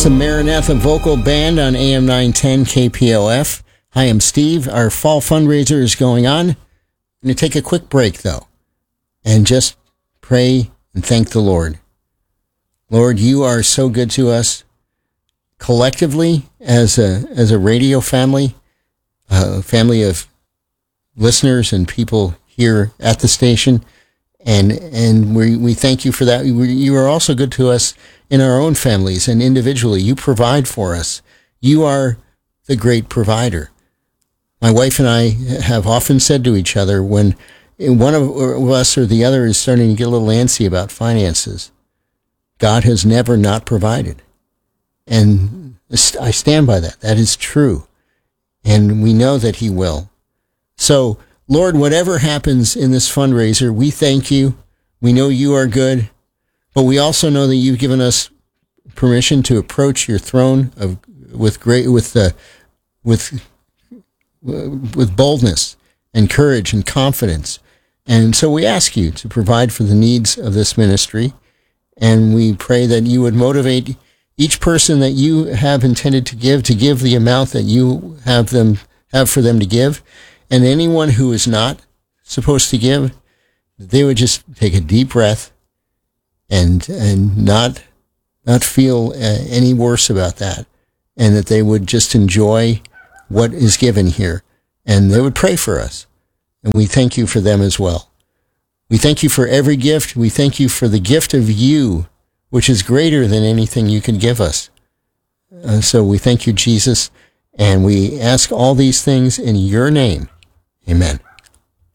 That's the Maranatha Vocal Band on AM 910 KPOF. Hi, I'm Steve. Our fall fundraiser is going on. I'm going to take a quick break, though, and just pray and thank the Lord. Lord, you are so good to us collectively as a radio family, a family of listeners and people here at the station. And we thank you for that. You are also good to us in our own families and individually. You provide for us. You are the great provider. My wife and I have often said to each other when one of us or the other is starting to get a little antsy about finances, God has never not provided. And I stand by that. That is true. And we know that he will. So, Lord, whatever happens in this fundraiser, we thank you. We know you are good, but we also know that you've given us permission to approach your throne with boldness and courage and confidence. And so we ask you to provide for the needs of this ministry, and we pray that you would motivate each person that you have intended to give the amount that you have for them to give. And anyone who is not supposed to give, they would just take a deep breath and not feel any worse about that, and that they would just enjoy what is given here, and they would pray for us. And we thank you for them as well. We thank you for every gift. We thank you for the gift of you, which is greater than anything you can give us. So we thank you, Jesus, and we ask all these things in your name. Amen.